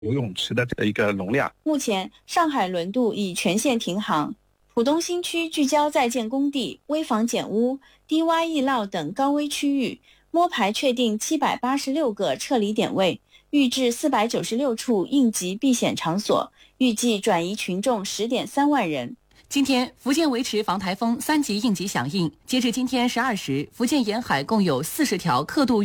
游泳池的一个容量。 目前，上海轮渡已全线停航，浦东新区聚焦在建工地、危房减污、低洼易涝等高危区域，摸排确定786个撤离点位，预置496处应急避险场所，预计转移群众10.3万人。 今天，福建维持防台风3级应急响应。截至今天12时，福建沿海共有40条刻度